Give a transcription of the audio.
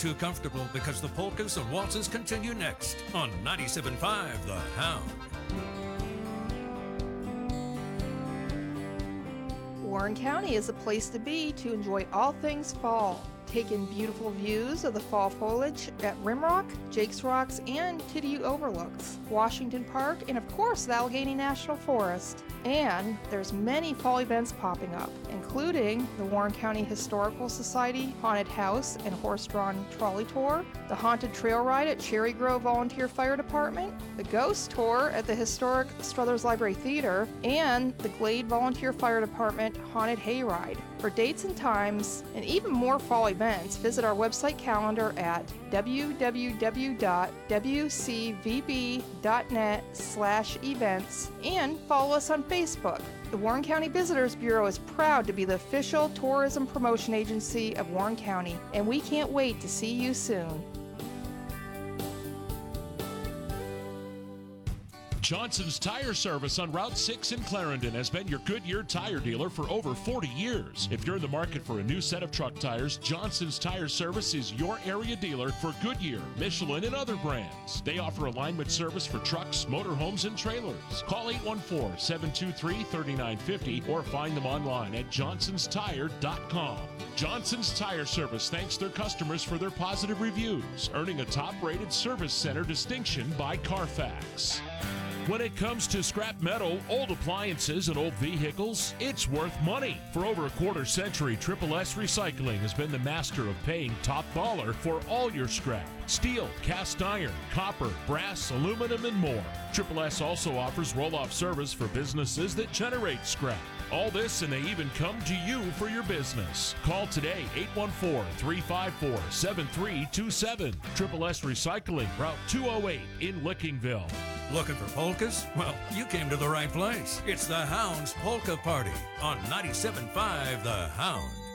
too comfortable because the polkas and waltzes continue next on 97.5 The Hound. Warren County is a place to be to enjoy all things fall. Take in beautiful views of the fall foliage at Rimrock, Jake's Rocks, and Tidiu Overlooks, Washington Park, and of course the Allegheny National Forest. And there's many fall events popping up, including the Warren County Historical Society Haunted House and Horse-Drawn Trolley Tour, the Haunted Trail Ride at Cherry Grove Volunteer Fire Department, the Ghost Tour at the historic Struthers Library Theater, and the Glade Volunteer Fire Department Haunted Hayride. For dates and times, and even more fall events, visit our website calendar at www.wcvb.net/events and follow us on Facebook. The Warren County Visitors Bureau is proud to be the official tourism promotion agency of Warren County, and we can't wait to see you soon. Johnson's Tire Service on Route 6 in Clarendon has been your Goodyear tire dealer for over 40 years. If you're in the market for a new set of truck tires, Johnson's Tire Service is your area dealer for Goodyear, Michelin, and other brands. They offer alignment service for trucks, motorhomes, and trailers. Call 814-723-3950 or find them online at johnsonstire.com. Johnson's Tire Service thanks their customers for their positive reviews, earning a top-rated service center distinction by Carfax. When it comes to scrap metal, old appliances, and old vehicles, it's worth money. For over a quarter century, Triple S Recycling has been the master of paying top dollar for all your scrap. Steel, cast iron, copper, brass, aluminum, and more. Triple S also offers roll-off service for businesses that generate scrap. All this, and they even come to you for your business. Call today, 814-354-7327. Triple S Recycling, Route 208 in Lickingville. Looking for polkas? Well, you came to the right place. It's the Hound's Polka Party on 97.5 The Hound.